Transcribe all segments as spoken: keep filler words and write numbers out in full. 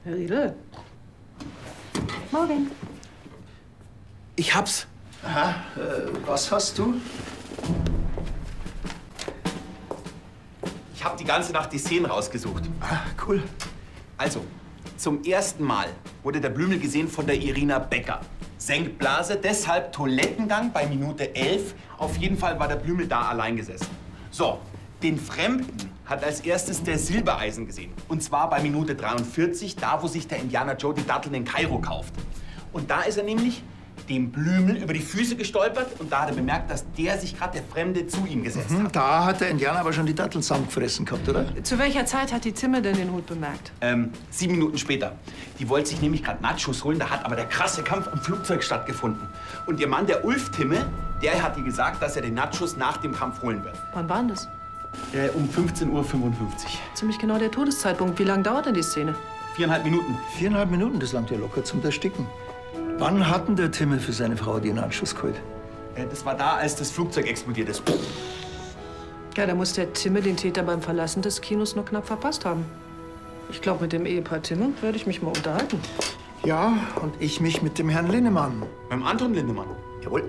Herr Riedel. Morgen. Ich hab's. Aha, äh, was hast du? Ich hab die ganze Nacht die Szenen rausgesucht. Ah, cool. Also, zum ersten Mal wurde der Blümel gesehen von der Irina Becker. Senkblase, deshalb Toilettengang bei Minute elf. Auf jeden Fall war der Blümel da allein gesessen. So, den Fremden hat als erstes der Silbereisen gesehen. Und zwar bei Minute dreiundvierzig, da wo sich der Indianer Joe die Datteln in Kairo kauft. Und da ist er nämlich dem Blümel über die Füße gestolpert und da hat er bemerkt, dass der sich gerade der Fremde zu ihm gesetzt Mhm, hat. da hat der Indianer aber schon die Datteln zusammengefressen gehabt, oder? Zu welcher Zeit hat die Timme denn den Hut bemerkt? Ähm, sieben Minuten später. Die wollte sich nämlich gerade Nachos holen, da hat aber der krasse Kampf am Flugzeug stattgefunden. Und ihr Mann, der Ulf Timme, der hat ihr gesagt, dass er den Nachos nach dem Kampf holen wird. Wann war denn das? Äh, um fünfzehn Uhr fünfundfünfzig. Ziemlich genau der Todeszeitpunkt. Wie lange dauert denn die Szene? Viereinhalb Minuten. Viereinhalb Minuten, das langt ja locker zum Ersticken. Wann hat denn der Timme für seine Frau den Anschluss geholt? Äh, das war da, als das Flugzeug explodiert ist. Ja, da muss der Timme den Täter beim Verlassen des Kinos nur knapp verpasst haben. Ich glaube, mit dem Ehepaar Timme werde ich mich mal unterhalten. Ja, und ich mich mit dem Herrn Linnemann. Mit dem Anton Lindemann. Jawohl.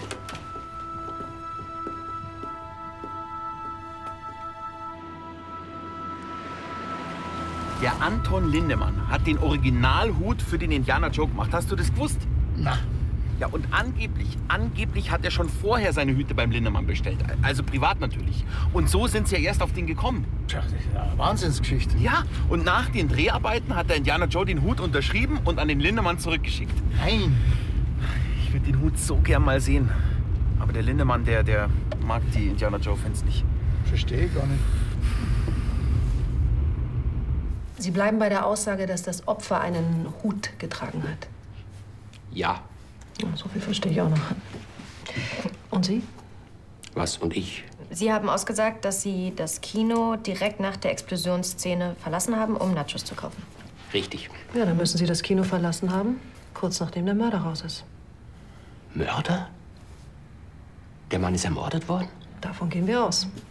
Der Anton Lindemann hat den Originalhut für den Indianer Joe gemacht. Hast du das gewusst? Na. Ja, und angeblich, angeblich hat er schon vorher seine Hüte beim Lindemann bestellt. Also privat natürlich. Und so sind sie ja erst auf den gekommen. Tja, das ist ja eine Wahnsinnsgeschichte. Ja, und nach den Dreharbeiten hat der Indianer Joe den Hut unterschrieben und an den Lindemann zurückgeschickt. Nein. Ich würde den Hut so gern mal sehen. Aber der Lindemann, der, der mag die Indianer Joe-Fans nicht. Verstehe ich gar nicht. Sie bleiben bei der Aussage, dass das Opfer einen Hut getragen hat. Ja. Ja, so viel verstehe ich auch noch. Und Sie? Was und ich? Sie haben ausgesagt, dass Sie das Kino direkt nach der Explosionsszene verlassen haben, um Nachos zu kaufen. Richtig. Ja, dann müssen Sie das Kino verlassen haben, kurz nachdem der Mörder raus ist. Mörder? Der Mann ist ermordet worden? Davon gehen wir aus.